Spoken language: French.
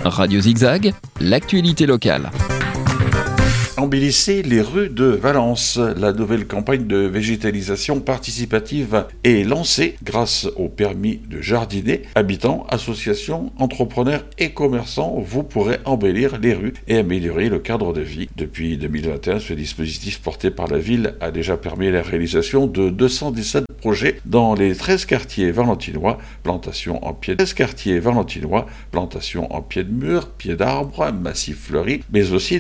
Radio Zigzag, l'actualité locale. Embellisser les rues de Valence. La nouvelle campagne de végétalisation participative est lancée grâce au permis de jardiner. Habitants, associations, entrepreneurs et commerçants, vous pourrez embellir les rues et améliorer le cadre de vie. Depuis 2021, ce dispositif porté par la ville a déjà permis la réalisation de 217 projets dans les 13 quartiers valentinois, plantations en pied de murs, pieds d'arbres, massifs fleuris, mais aussi